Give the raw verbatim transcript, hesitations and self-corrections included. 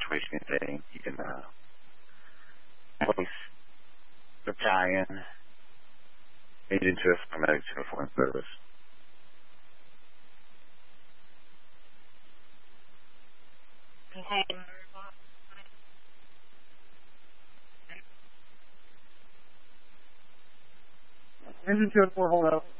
information anything, you can uh, place battalion agent to us paramedics uniform service. Okay. Engine two and four, hold out.